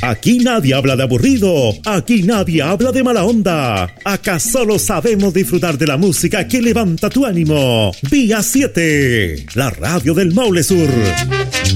Aquí nadie habla de aburrido, aquí nadie habla de mala onda. Acá solo sabemos disfrutar de la música que levanta tu ánimo. Vía 7, la radio del Maule Sur.